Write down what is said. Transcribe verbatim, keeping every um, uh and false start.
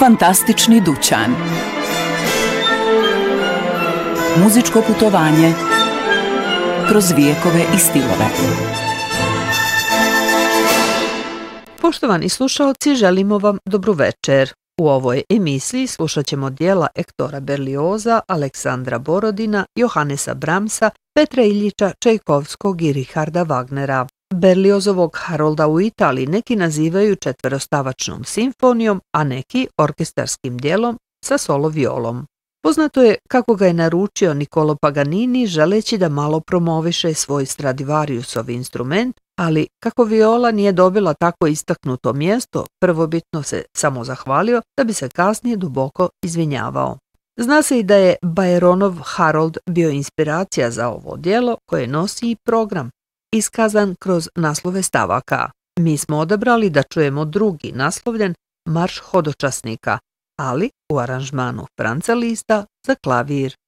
Fantastični dućan. Muzičko putovanje kroz vijekove i stilove. Poštovani slušalci, želimo vam dobru večer. U ovoj emisiji slušat ćemo dijela Ektora Berlioza, Aleksandra Borodina, Johannesa Brahmsa, Petra Iljiča Čajkovskog i Richarda Wagnera. Berliozovog Harolda u Italiji neki nazivaju četverostavačnom simfonijom, a neki orkestarskim dijelom sa solo violom. Poznato je kako ga je naručio Niccolo Paganini želeći da malo promoviše svoj Stradivariusov instrument, ali kako viola nije dobila tako istaknuto mjesto, prvobitno se samo zahvalio da bi se kasnije duboko izvinjavao. Zna se i da je Byronov Harold bio inspiracija za ovo djelo koje nosi i program, iskazan kroz naslove stavaka. Mi smo odabrali da čujemo drugi naslovljen Marš hodočasnika, ali u aranžmanu Franza Lista za klavir.